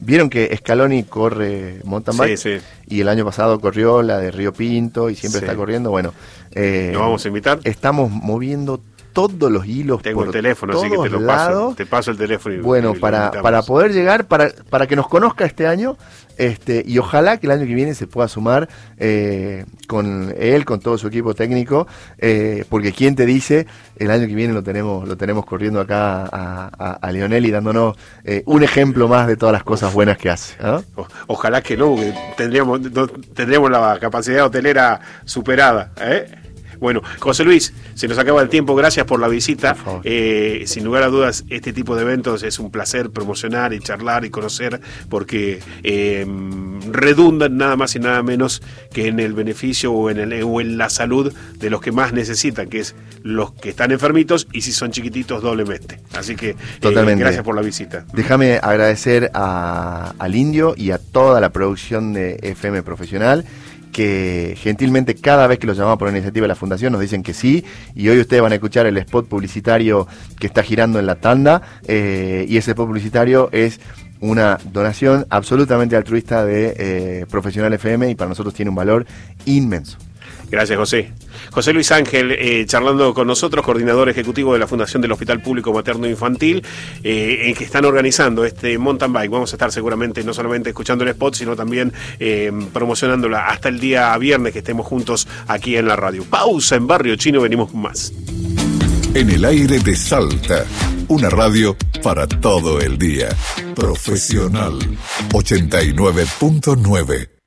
Vieron que Scaloni corre mountain bike, Sí. y el año pasado corrió la de Río Pinto y siempre Sí. está corriendo. Bueno, ¿Nos vamos a invitar? estamos moviendo todos los hilos Tengo por el teléfono, así que todos te lo lados. paso. Te paso el teléfono. Bueno, y lo para invitamos. poder llegar, para que nos conozca este año, y ojalá que el año que viene se pueda sumar con él, con todo su equipo técnico, porque quién te dice, el año que viene lo tenemos corriendo acá a Lionel y dándonos un ejemplo más de todas las cosas buenas que hace, ¿no? Ojalá que no, porque tendríamos la capacidad hotelera superada, ¿eh? Bueno, José Luis, se nos acaba el tiempo, gracias por la visita. Por favor. Sin lugar a dudas, este tipo de eventos es un placer promocionar y charlar y conocer, porque redundan nada más y nada menos que en el beneficio o en la salud de los que más necesitan, que es los que están enfermitos, y si son chiquititos doblemente. Así que Totalmente. gracias por la visita. Déjame agradecer al Indio y a toda la producción de FM Profesional, que gentilmente cada vez que los llamamos por la iniciativa de la Fundación nos dicen que sí, y hoy ustedes van a escuchar el spot publicitario que está girando en la tanda, y ese spot publicitario es una donación absolutamente altruista de Profesional FM, y para nosotros tiene un valor inmenso. Gracias, José. José Luis Ángel, charlando con nosotros, coordinador ejecutivo de la Fundación del Hospital Público Materno Infantil, en que están organizando este mountain bike. Vamos a estar seguramente no solamente escuchando el spot, sino también promocionándola hasta el día viernes que estemos juntos aquí en la radio. Pausa en Barrio Chino, venimos con más. En el aire de Salta, una radio para todo el día. Profesional 89.9.